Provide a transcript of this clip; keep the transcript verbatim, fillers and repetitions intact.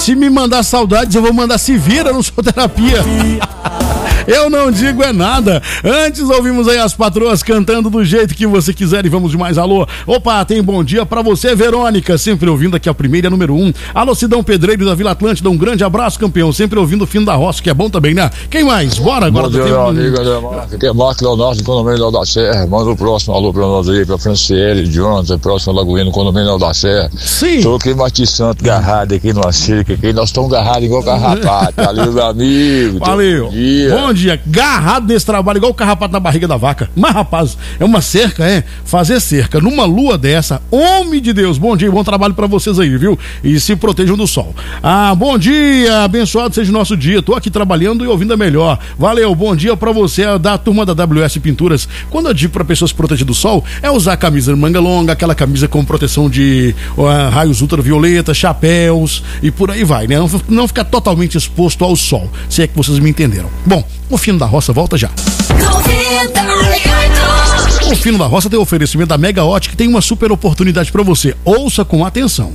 Se me mandar saudades, eu vou mandar se vira, não sou terapia. Eu não digo é nada. Antes ouvimos aí as patroas cantando do jeito que você quiser e vamos de mais alô. Opa, tem bom dia pra você, Verônica, sempre ouvindo aqui a primeira número um. Alô, Sidão Pedreiro da Vila Atlântida, um grande abraço, campeão, sempre ouvindo o fim da roça, que é bom também, né? Quem mais? Bora agora. Bom dia, meu amigo, aqui é Marco Leonardo, condomínio da Serra. Manda o próximo alô pra nós aí, pra Franciele, Jonathan, próximo Lagoinha, condomínio da Serra. Sim. Tô aqui, Martins Santo, garrado aqui numa cerca, aqui nós estamos garrados igual carrapato. Valeu, meu amigo. Valeu. Bom dia. Bom dia. Garrado nesse trabalho, igual o carrapato na barriga da vaca. Mas, rapaz, é uma cerca, é? Fazer cerca numa lua dessa, homem de Deus, bom dia, bom trabalho pra vocês aí, viu? E se protejam do sol. Ah, bom dia, abençoado seja o nosso dia. Tô aqui trabalhando e ouvindo a melhor. Valeu, bom dia pra você da turma da W S Pinturas. Quando eu digo pra pessoas se proteger do sol, é usar camisa manga longa, aquela camisa com proteção de uh, raios ultravioleta, chapéus e por aí vai, né? Não, não ficar totalmente exposto ao sol, se é que vocês me entenderam. Bom, o Fino da Roça volta já. O Fino da Roça tem oferecimento da Mega Ótica, que tem uma super oportunidade para você. Ouça com atenção.